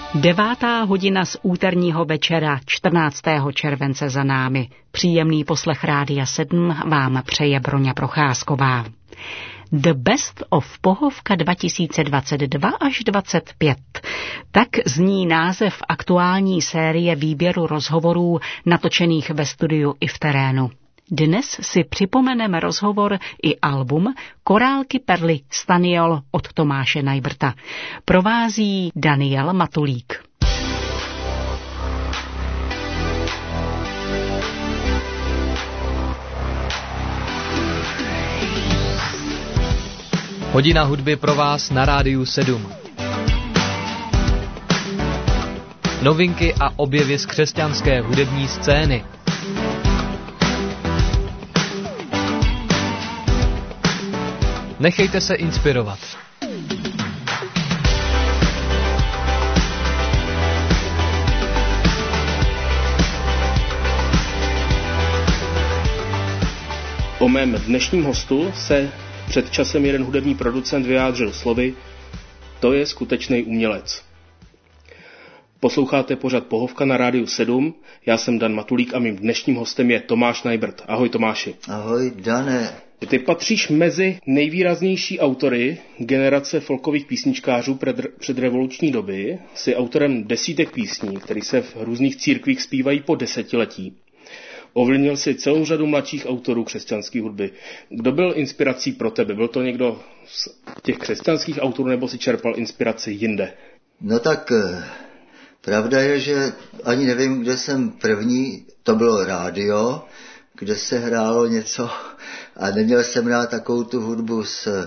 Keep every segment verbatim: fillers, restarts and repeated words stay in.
Devátá hodina z úterního večera čtrnáctého července za námi. Příjemný poslech Rádia sedm vám přeje Broňa Procházková. The Best of Pohovka dva tisíce dvacet dva až dvacet pět. Tak zní název aktuální série výběru rozhovorů natočených ve studiu i v terénu. Dnes si připomeneme rozhovor i album Korálky perly Staniol od Tomáše Najbrta. Provází Daniel Matulík. Hodina hudby pro vás na Rádiu sedm. Novinky a objevy z křesťanské hudební scény. Nechejte se inspirovat. O mém dnešním hostu se před časem jeden hudební producent vyjádřil slovy: to je skutečný umělec. Posloucháte pořad Pohovka na Rádiu sedm, já jsem Dan Matulík a mým dnešním hostem je Tomáš Najbrt. Ahoj Tomáši. Ahoj Dane. Ty patříš mezi nejvýraznější autory generace folkových písničkářů předrevoluční doby. Jsi autorem desítek písní, které se v různých církvích zpívají po desetiletí. Ovlivnil si celou řadu mladších autorů křesťanské hudby. Kdo byl inspirací pro tebe? Byl to někdo z těch křesťanských autorů, nebo si čerpal inspiraci jinde? No tak pravda je, že ani nevím, kde jsem první, to bylo rádio, kde se hrálo něco a neměl jsem rád takovou tu hudbu s,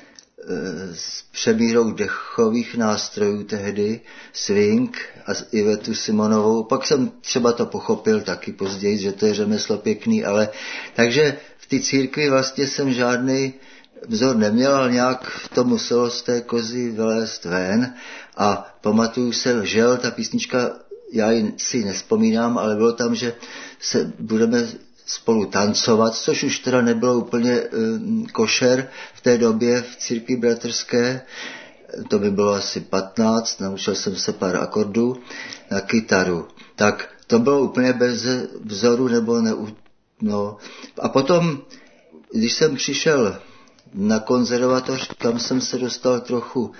s přemírou dechových nástrojů tehdy, swing a Ivetu Simonovou. Pak jsem třeba to pochopil taky později, že to je řemeslo pěkný, ale takže v té církvi vlastně jsem žádný vzor neměl, ale nějak to muselo z té kozy vylézt ven a pamatuju se, žel, ta písnička, já si nespomínám, ale bylo tam, že se budeme spolu tancovat, což už teda nebylo úplně um, košer v té době v církvi bratrské. To by bylo asi patnáct, naučil jsem se pár akordů na kytaru. Tak to bylo úplně bez vzoru, nebo ne, no. A potom, když jsem přišel na konzervatoř, kam jsem se dostal trochu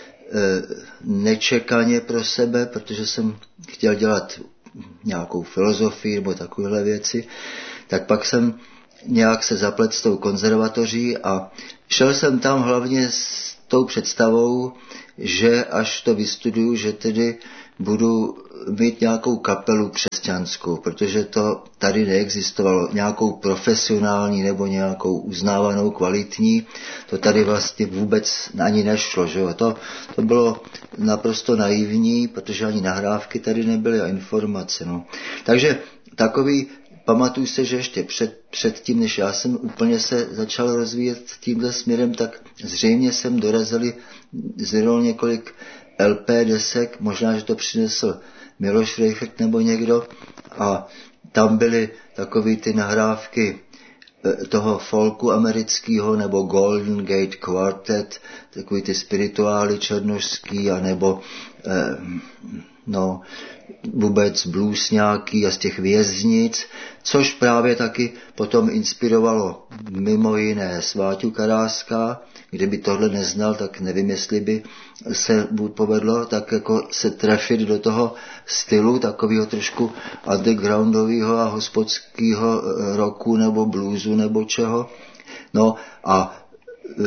e, nečekaně pro sebe, protože jsem chtěl dělat nějakou filozofii nebo takovéhle věci, tak pak jsem nějak se zaplet s tou konzervatoří a šel jsem tam hlavně s tou představou, že až to vystuduju, že tedy budu mít nějakou kapelu křesťanskou, protože to tady neexistovalo, nějakou profesionální nebo nějakou uznávanou kvalitní, to tady vlastně vůbec ani nešlo, že jo? To, to bylo naprosto naivní, protože ani nahrávky tady nebyly a informace, no. Takže takový, pamatuju se, že ještě před, před tím, než já jsem úplně se začal rozvíjet tímhle směrem, tak zřejmě jsem dorazil zrovna několik el pé desek, možná, že to přinesl Miloš Reichert nebo někdo, a tam byly takový ty nahrávky toho folku amerického nebo Golden Gate Quartet, takový ty spirituály černošský, anebo eh, no, vůbec blues nějaký a z těch věznic, což právě taky potom inspirovalo mimo jiné Sváťu Karáska. Kdyby tohle neznal, tak nevím, jestli by se buď povedlo tak jako se trefit do toho stylu takového trošku undergroundového a hospodského rocku nebo bluesu nebo čeho. No a e,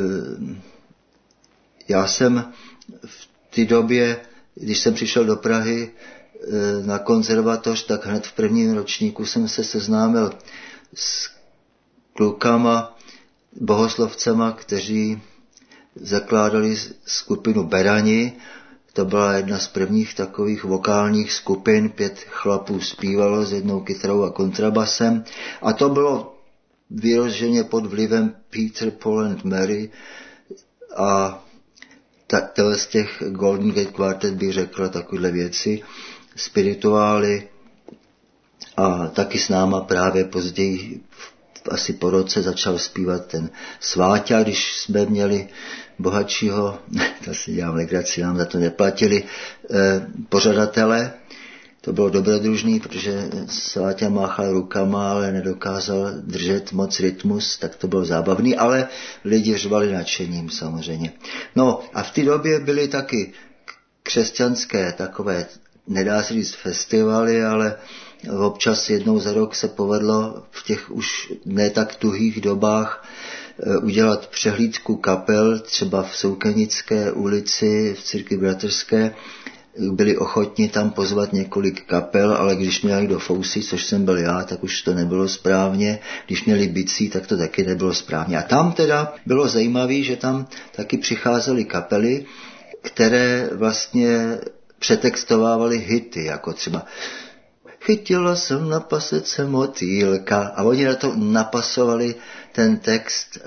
já jsem v té době, když jsem přišel do Prahy e, na konzervatoř, tak hned v prvním ročníku jsem se seznámil s klukama, bohoslovcema, kteří zakládali skupinu Berani. To byla jedna z prvních takových vokálních skupin, pět chlapů zpívalo s jednou kytarou a kontrabasem. A to bylo vyloženě pod vlivem Peter, Paul and Mary a takhle z těch Golden Gate Quartet bych řekl takovéhle věci, spirituály, a taky s náma právě později v asi po roce začal zpívat ten Sváťa, když jsme měli bohatšího, to si dělám legraci, nám za to neplatili, eh, pořadatele. To bylo dobrodružný, protože Sváťa máchal rukama, ale nedokázal držet moc rytmus, tak to bylo zábavný, ale lidi řvali nadšením samozřejmě. No a v té době byly taky křesťanské takové, nedá se říct festivaly, ale občas jednou za rok se povedlo v těch už ne tak tuhých dobách udělat přehlídku kapel, třeba v Soukenické ulici, v Církvi bratrské. Byli ochotni tam pozvat několik kapel, ale když měli do fousy, což jsem byl já, tak už to nebylo správně. Když měli bicí, tak to taky nebylo správně. A tam teda bylo zajímavé, že tam taky přicházely kapely, které vlastně přetextovávaly hity, jako třeba Chytila jsem na pasece motýlka, a oni na to napasovali ten text,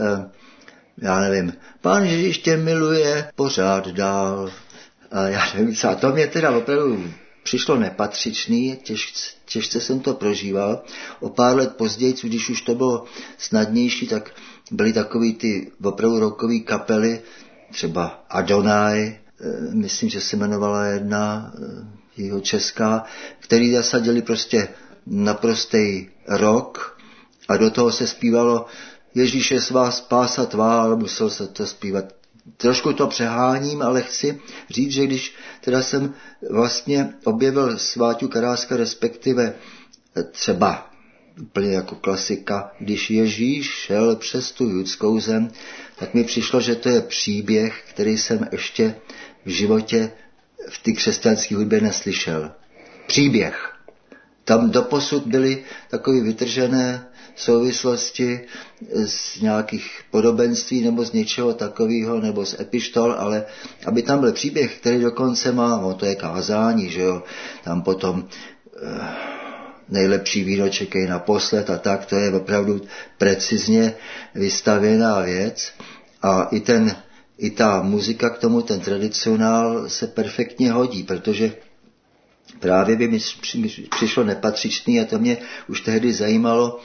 já nevím, Pán Ježíš tě miluje pořád dál. A já nevím co, a to mě teda opravdu přišlo nepatřičný, těžce, těžce jsem to prožíval. O pár let později, když už to bylo snadnější, tak byly takový ty opravdu rockový kapely, třeba Adonai, myslím, že se jmenovala jedna, jeho česká, který zasadili prostě naprostý rock a do toho se zpívalo Ježíš je svá spása tvá, ale musel se to zpívat. Trošku to přeháním, ale chci říct, že když teda jsem vlastně objevil Sváťu Karáska, respektive třeba úplně jako klasika, když Ježíš šel přes tu judskou zem, tak mi přišlo, že to je příběh, který jsem ještě v životě v té křesťanské hudbě neslyšel. Příběh. Tam doposud byly takové vytržené souvislosti z nějakých podobenství nebo z něčeho takového, nebo z epištol, ale aby tam byl příběh, který dokonce má, no to je kázání, že jo, tam potom eh, nejlepší víno čekej naposled a tak, to je opravdu precizně vystavěná věc a i ten, i ta muzika k tomu, ten tradicionál se perfektně hodí, protože právě by mi přišlo nepatřičný a to mě už tehdy zajímalo,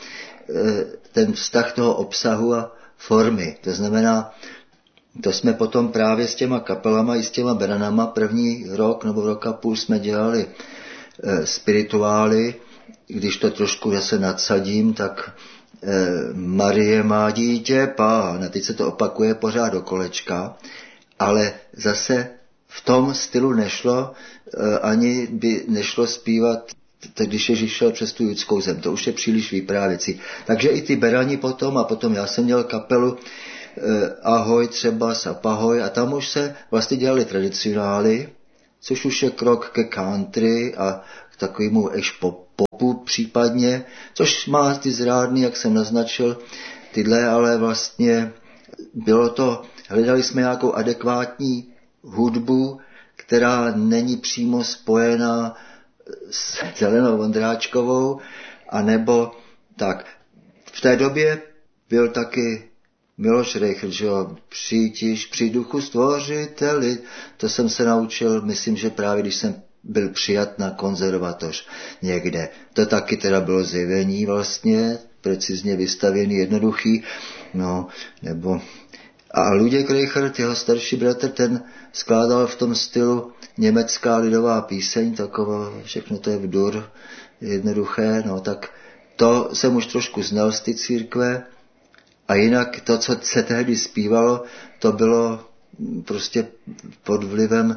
ten vztah toho obsahu a formy. To znamená, to jsme potom právě s těma kapelama i s těma branama první rok nebo rok a půl jsme dělali e, spirituály. Když to trošku zase nadsadím, tak e, Marie má dítě Pána. Teď se to opakuje pořád do kolečka, ale zase v tom stylu nešlo, e, ani by nešlo zpívat tak když Ježíš šel přes tu judskou zem, to už je příliš vyprávěcí. Takže i ty berani potom, a potom já jsem měl kapelu eh, Ahoj třeba, Sapahoj, a tam už se vlastně dělali tradicionály, což už je krok ke country a k takovému až popu případně, což má ty zrádný, jak jsem naznačil, tyhle, ale vlastně bylo to, hledali jsme nějakou adekvátní hudbu, která není přímo spojená s Zelenou Vondráčkovou, anebo tak. V té době byl taky Miloš Reichert, že jo, přijdiš při duchu stvořiteli, to jsem se naučil, myslím, že právě když jsem byl přijat na konzervatoř někde. To taky teda bylo zjevení vlastně, precizně vystavěný, jednoduchý, no, nebo a Luděk Reichert, jeho starší bratr, ten skládal v tom stylu německá lidová píseň, taková, všechno to je v dur, jednoduché, no tak to jsem už trošku znal z ty církve a jinak to, co se tehdy zpívalo, to bylo prostě pod vlivem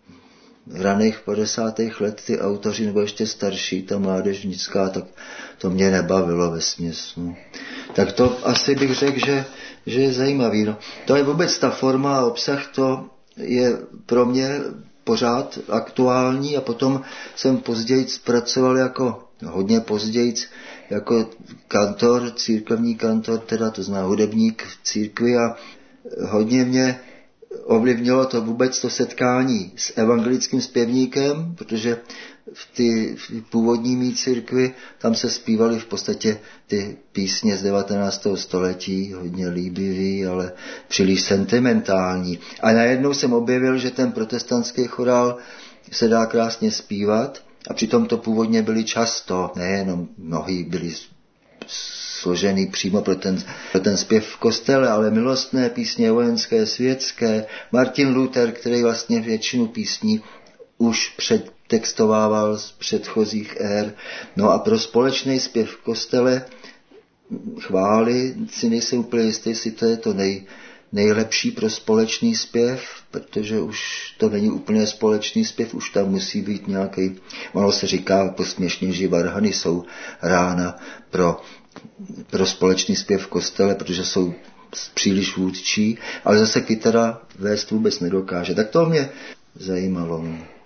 raných padesátých let ty autoři, nebo ještě starší, ta mládežnická, tak to mě nebavilo vesměs. No. Tak to asi bych řekl, že, že je zajímavý. No. To je vůbec ta forma a obsah, to je pro mě pořád aktuální a potom jsem později pracoval jako, hodně později, jako kantor, církevní kantor, teda to zná hudebník v církvi a hodně mě ovlivnilo to vůbec to setkání s evangelickým zpěvníkem, protože v ty v původní mý církvi tam se zpívaly v podstatě ty písně z devatenáctého století, hodně líbivý, ale příliš sentimentální. A najednou jsem objevil, že ten protestantský chorál se dá krásně zpívat a přitom to původně byly často, nejenom mnohý byli složený přímo pro ten, pro ten zpěv v kostele, ale milostné písně, vojenské, světské. Martin Luther, který vlastně většinu písní už předtextovával z předchozích ér. No a pro společný zpěv v kostele chvály si nejsem úplně jistý, jestli to je to nej, nejlepší pro společný zpěv, protože už to není úplně společný zpěv, už tam musí být nějaký, ono se říká posměšně, že varhany jsou rána pro, pro společný zpěv v kostele, protože jsou příliš vůdčí, ale zase kytara vést vůbec nedokáže. Tak to mě zajímalo.